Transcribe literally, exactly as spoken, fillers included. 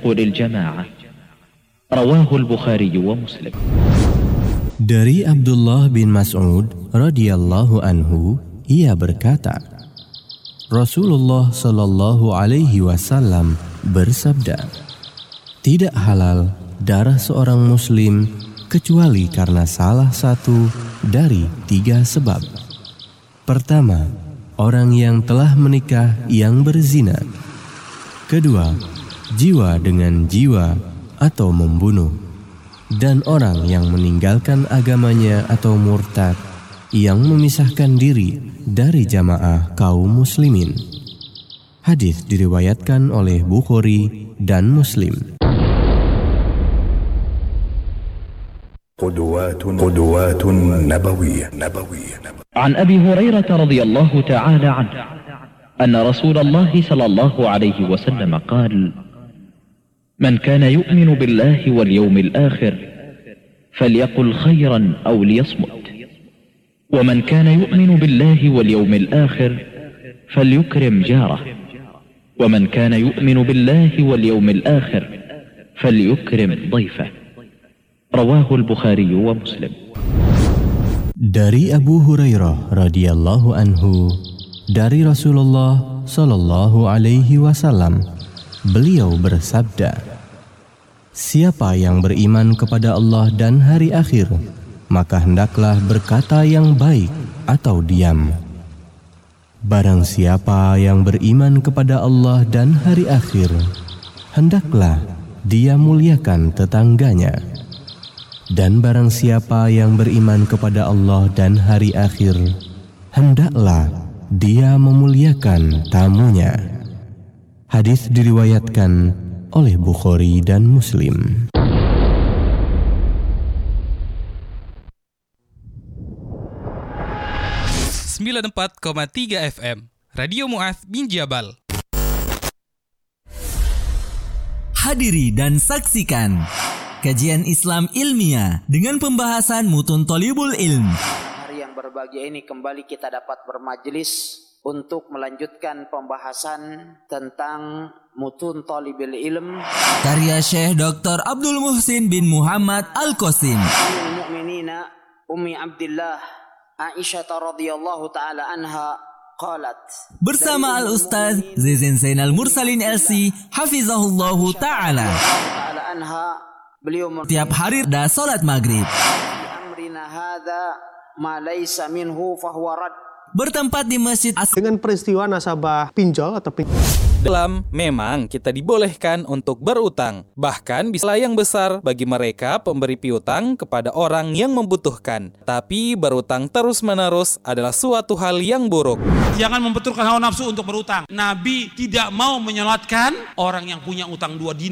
للجماعة رواه البخاري ومسلم. Dari Abdullah bin Mas'ud radhiyallahu anhu, ia berkata, Rasulullah sallallahu alaihi wasallam bersabda, tidak halal darah seorang muslim kecuali karena salah satu dari tiga sebab. Pertama, orang yang telah menikah yang berzina. Kedua, jiwa dengan jiwa atau membunuh. Dan orang yang meninggalkan agamanya atau murtad, yang memisahkan diri dari jamaah kaum muslimin. Hadis diriwayatkan oleh Bukhari dan Muslim. قدوات قدوات نبوية نبوية عن أبي هريرة رضي الله تعالى عنه أن رسول الله صلى الله عليه وسلم قال: من كان يؤمن بالله واليوم الآخر فليقل خيرا أو ليصمت، ومن كان يؤمن بالله واليوم الآخر فليكرم جاره، ومن كان يؤمن بالله واليوم الآخر فليكرم ضيفه. رواه البخاري ومسلم. Dari Abu Hurairah radhiyallahu anhu, dari Rasulullah sallallahu alaihi wasallam, beliau bersabda, siapa yang beriman kepada Allah dan hari akhir, maka hendaklah berkata yang baik atau diam. Barang siapa yang beriman kepada Allah dan hari akhir, hendaklah dia muliakan tetangganya. Dan barang siapa yang beriman kepada Allah dan hari akhir, hendaklah dia memuliakan tamunya. Hadis diriwayatkan oleh Bukhari dan Muslim. sembilan puluh empat koma tiga F M Radio Mu'adz bin Jabal. Hadiri dan saksikan kajian Islam ilmiah dengan pembahasan mutun Thalibul Ilm. Hari yang berbahagia ini kembali kita dapat bermajelis untuk melanjutkan pembahasan tentang mutun Thalibul Ilm karya Syekh Doktor Abdul Muhsin bin Muhammad Al-Qasim. Ummul Mukminina Ummi Abdillah Aisyah radhiyallahu taala anha qalat, bersama Al-Ustaz Zizin Zainal Mursalin L C hafizahullahu taala. Taala anha, beliau tiap hari dah salat maghrib, amrina hadza ma laysa minhu fahuwa rad, bertempat di masjid as- dengan peristiwa nasabah pinjol atau pinjol. Dalam memang kita dibolehkan untuk berutang, bahkan bisa yang besar bagi mereka pemberi piutang kepada orang yang membutuhkan. Tapi berutang terus-menerus adalah suatu hal yang buruk. Jangan membenturkan hawa nafsu untuk berutang. Nabi tidak mau menyolatkan orang yang punya utang dua dinar.